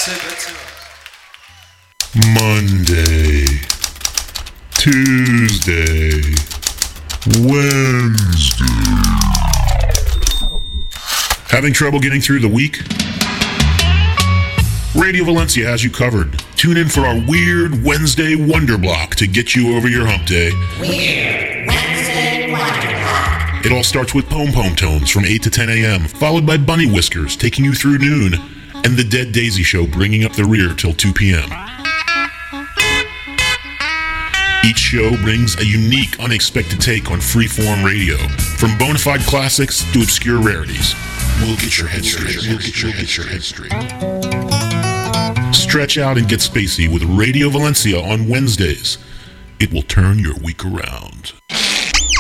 Monday, Tuesday, Wednesday. Having trouble getting through the week? Radio Valencia has you covered. Tune in for our Weird Wednesday Wonder Block to get you over your hump day. Weird Wednesday Wonder Block. It all starts with pom-pom tones from 8 to 10 a.m., followed by Bunny Whiskers taking you through noon, and the Dead Daisy Show bringing up the rear till 2 p.m. Each show brings a unique, unexpected take on freeform radio, from bona fide classics to obscure rarities. We'll get your head straight. Stretch out and get spacey with Radio Valencia on Wednesdays. It will turn your week around.